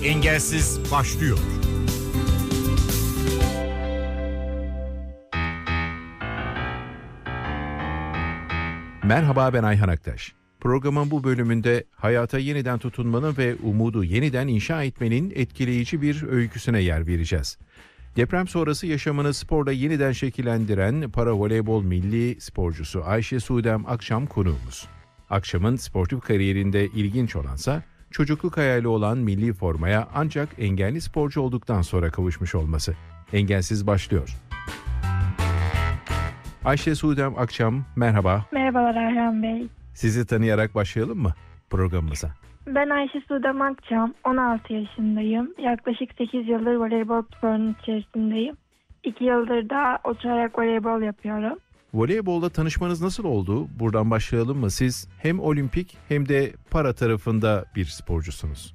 Engelsiz başlıyor. Merhaba, ben Ayhan Aktaş. Programın bu bölümünde hayata yeniden tutunmanın ve umudu yeniden inşa etmenin etkileyici bir öyküsüne yer vereceğiz. Deprem sonrası yaşamını sporla yeniden şekillendiren paravoleybol milli sporcusu Ayşe Sudem Akçam konuğumuz. Akçam'ın sportif kariyerinde ilginç olansa çocukluk hayali olan milli formaya ancak engelli sporcu olduktan sonra kavuşmuş olması. Engelsiz başlıyor. Ayşe Sudem Akçam, merhaba. Merhabalar Ayhan Bey. Sizi tanıyarak başlayalım mı programımıza? Ben Ayşe Sudem Akçam, 16 yaşındayım. Yaklaşık 8 yıldır voleybol sporunun içerisindeyim. 2 yıldır da oturarak voleybol yapıyorum. Voleybolda tanışmanız nasıl oldu? Buradan başlayalım mı? Siz hem olimpik hem de para tarafında bir sporcusunuz.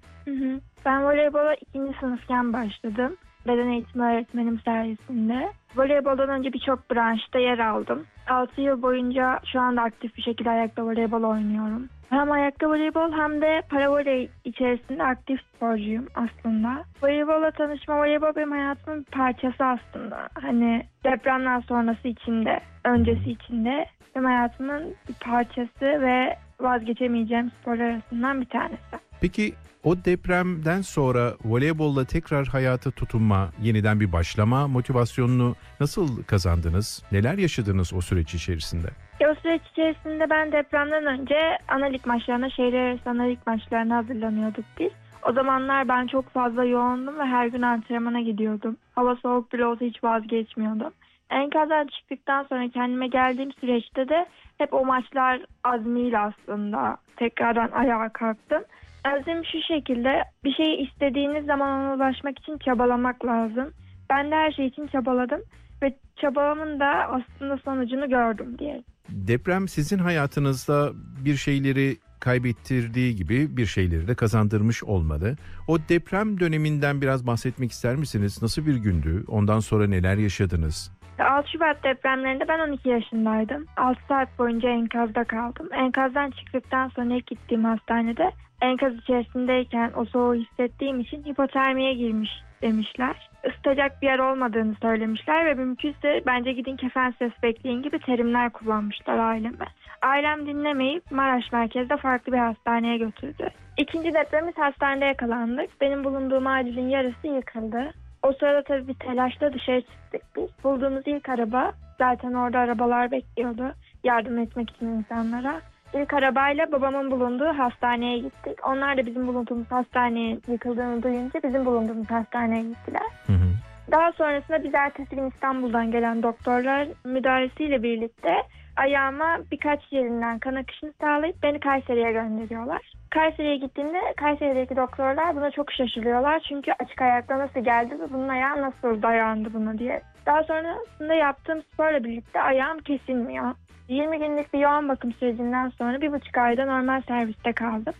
Ben voleybola 2. sınıfken başladım. Beden eğitimi öğretmenim sayesinde. Voleyboldan önce birçok branşta yer aldım. 6 yıl boyunca şu anda aktif bir şekilde ayakta voleybol oynuyorum. Hem ayakta voleybol hem de paravoley içerisinde aktif sporcuyum aslında. Voleybolla tanışma, voleybol benim hayatımın bir parçası aslında. Hani depremden sonrası içinde, öncesi içinde benim hayatımın bir parçası ve vazgeçemeyeceğim sporlar arasından bir tanesi. Peki o depremden sonra voleybolla tekrar hayata tutunma, yeniden bir başlama motivasyonunu nasıl kazandınız? Neler yaşadınız o süreç içerisinde? O süreç içerisinde ben depremden önce ana lig maçlarına, şehirler arası ana lig maçlarına hazırlanıyorduk biz. O zamanlar ben çok fazla yoğundum ve her gün antrenmana gidiyordum. Hava soğuk bile olsa hiç vazgeçmiyordum. Enkazdan çıktıktan sonra kendime geldiğim süreçte de hep o maçlar azmiyle aslında tekrardan ayağa kalktım. Azim şu şekilde: bir şeyi istediğiniz zaman ona ulaşmak için çabalamak lazım. Ben de her şey için çabaladım ve çabalamın da aslında sonucunu gördüm diye. Deprem sizin hayatınızda bir şeyleri kaybettirdiği gibi bir şeyleri de kazandırmış olmalı. O deprem döneminden biraz bahsetmek ister misiniz? Nasıl bir gündü? Ondan sonra neler yaşadınız? 6 Şubat depremlerinde ben 12 yaşındaydım. 6 saat boyunca enkazda kaldım. Enkazdan çıktıktan sonra ilk gittiğim hastanede enkaz içerisindeyken o soğuğu hissettiğim için hipotermiye girmiş demişler. Isıtacak bir yer olmadığını söylemişler ve mümkünse bence gidin kefen ses bekleyin gibi terimler kullanmışlar aileme. Ailem dinlemeyip Maraş merkezde farklı bir hastaneye götürdü. İkinci depremimiz hastanede yakalandık. Benim bulunduğum acilin yarısı yıkıldı. O sırada tabii bir telaşla dışarı çıktık biz. Bulduğumuz ilk araba, zaten orada arabalar bekliyordu yardım etmek için insanlara. İlk arabayla babamın bulunduğu hastaneye gittik. Onlar da bizim bulunduğumuz hastaneye yıkıldığını duyunca bizim bulunduğumuz hastaneye gittiler. Daha sonrasında biz ertesi gün İstanbul'dan gelen doktorlar müdahalesiyle birlikte ayağıma birkaç yerinden kan akışını sağlayıp beni Kayseri'ye gönderiyorlar. Kayseri'ye gittiğimde Kayseri'deki doktorlar buna çok şaşırıyorlar. Çünkü açık ayakta nasıl geldi ve bunun ayağı nasıl dayandı buna diye. Daha sonrasında yaptığım sporla birlikte ayağım kesilmiyor. 20 günlük bir yoğun bakım sürecinden sonra 1,5 ayda normal serviste kaldım.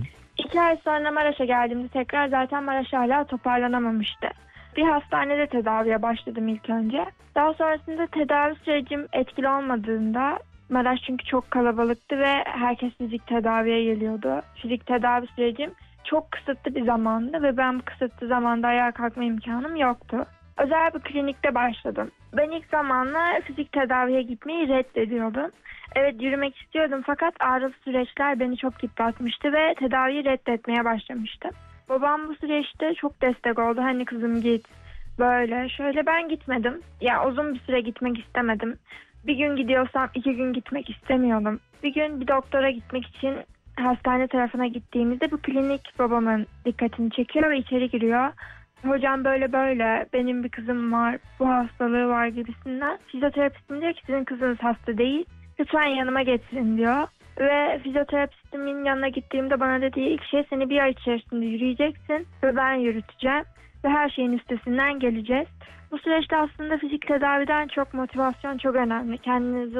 2 ay sonra Maraş'a geldiğimde tekrar zaten Maraş hala toparlanamamıştı. Bir hastanede tedaviye başladım ilk önce. Daha sonrasında tedavi sürecim etkili olmadığında, Maraş çünkü çok kalabalıktı ve herkes fizik tedaviye geliyordu. Fizik tedavi sürecim çok kısıtlı bir zamandı ve ben bu kısıtlı zamanda ayağa kalkma imkanım yoktu. Özel bir klinikte başladım. Ben ilk zamanlar fizik tedaviye gitmeyi reddediyordum. Evet, yürümek istiyordum fakat ağrılı süreçler beni çok yıpratmıştı ve tedaviyi reddetmeye başlamıştım. Babam bu süreçte çok destek oldu. Hani kızım git, böyle şöyle. Ben gitmedim. Ya uzun bir süre gitmek istemedim. Bir gün gidiyorsam 2 gün gitmek istemiyordum. Bir gün bir doktora gitmek için hastane tarafına gittiğimizde bu klinik babamın dikkatini çekiyor ve içeri giriyor. Hocam böyle böyle benim bir kızım var, bu hastalığı var gibisinden. Fizyoterapistim diyor ki sizin kızınız hasta değil, lütfen yanıma getirin diyor. Ve fizyoterapistimin yanına gittiğimde bana dediği ilk şey, seni 1 ay içerisinde yürüyeceksin ve ben yürüteceğim ve her şeyin üstesinden geleceğiz. Bu süreçte aslında fizik tedaviden çok motivasyon çok önemli. Kendinizi